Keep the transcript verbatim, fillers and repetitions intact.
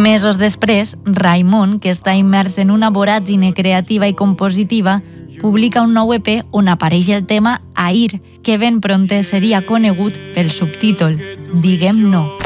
Mesos després, Raimon, que està immers en una voràgine creativa i compositiva, publica un nou E P on apareix el tema Ahir, que ben prompte seria conegut pel subtítol Diguem No.